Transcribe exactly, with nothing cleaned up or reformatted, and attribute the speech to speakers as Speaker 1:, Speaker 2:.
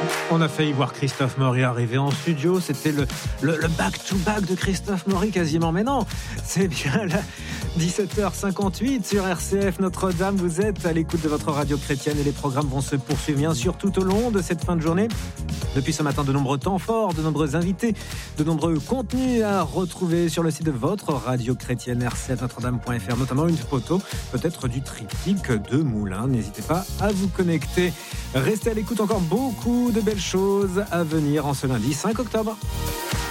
Speaker 1: On a failli voir Christophe Maury arriver en studio. C'était le, le, le back-to-back de Christophe Maury quasiment. Mais non, c'est bien la dix-sept heures cinquante-huit sur R C F Notre-Dame. Vous êtes à l'écoute de votre radio chrétienne et les programmes vont se poursuivre bien sûr tout au long de cette fin de journée. Depuis ce matin, de nombreux temps forts, de nombreux invités, de nombreux contenus à retrouver sur le site de votre radio chrétienne r c f notre dame point f r, notamment une photo peut-être du triptyque de Moulins. N'hésitez pas à vous connecter. Restez à l'écoute, encore beaucoup de belles choses à venir en ce lundi cinq octobre.